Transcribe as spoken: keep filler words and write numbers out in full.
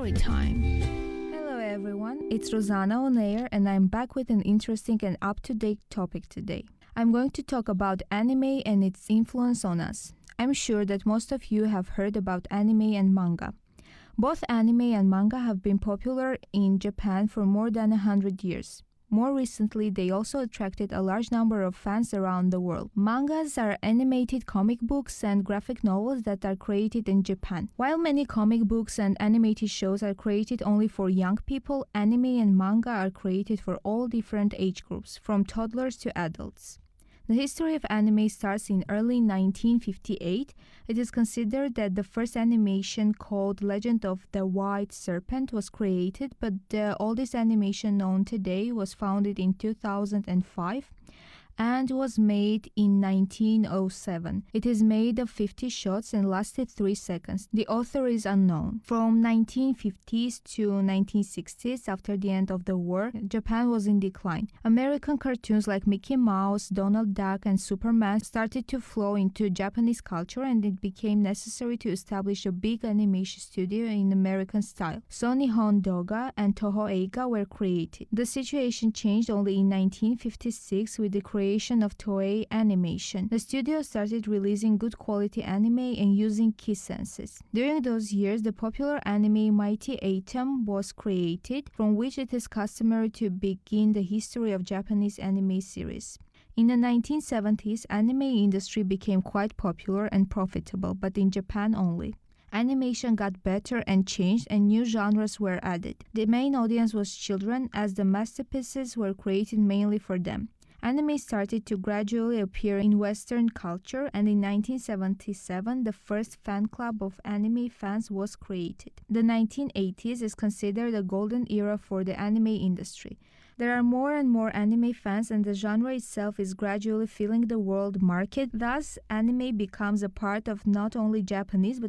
story time. Hello everyone, it's Rosanna on air and I'm back with an interesting and up-to-date topic today. I'm going to talk about anime and its influence on us. I'm sure that most of you have heard about anime and manga. Both anime and manga have been popular in Japan for more than one hundred years. More recently, they also attracted a large number of fans around the world. Mangas are animated comic books and graphic novels that are created in Japan. While many comic books and animated shows are created only for young people, anime and manga are created for all different age groups, from toddlers to adults. The history of anime starts in early nineteen fifty-eight. It is considered that the first animation called Legend of the White Serpent was created, but the oldest animation known today was founded in two thousand five and was made in nineteen oh seven. It is made of fifty shots and lasted three seconds. The author is unknown. From nineteen fifties to nineteen sixties, after the end of the war, Japan was in decline. American cartoons like Mickey Mouse, Donald Duck, and Superman started to flow into Japanese culture, and it became necessary to establish a big animation studio in American style. So Nihon Doga and Toho Eiga were created. The situation changed only in nineteen fifty-six with the creation of Toei Animation. The studio started releasing good quality anime and using key senses. During those years, the popular anime Mighty Atom was created, from which it is customary to begin the history of Japanese anime series. In the nineteen seventies, anime industry became quite popular and profitable, but in Japan only. Animation got better and changed, and new genres were added. The main audience was children, as the masterpieces were created mainly for them. Anime started to gradually appear in Western culture, and in nineteen seventy-seven, the first fan club of anime fans was created. The nineteen eighties is considered a golden era for the anime industry. There are more and more anime fans, and the genre itself is gradually filling the world market. Thus, anime becomes a part of not only Japanese but